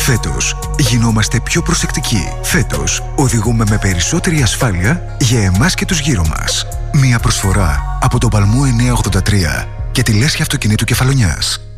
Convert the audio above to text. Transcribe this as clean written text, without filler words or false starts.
Φέτος γινόμαστε πιο προσεκτικοί. Φέτος οδηγούμε με περισσότερη ασφάλεια για εμάς και τους γύρω μας. Μια προσφορά από τον Παλμό 983 και τη λέσχη αυτοκινήτου Κεφαλονιάς.